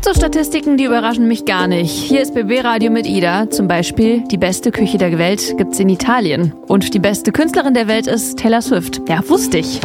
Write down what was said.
so Statistiken, die überraschen mich gar nicht. Hier ist BB Radio mit Ida. Zum Beispiel, die beste Küche der Welt gibt's in Italien. Und die beste Künstlerin der Welt ist Taylor Swift. Ja, wusste ich.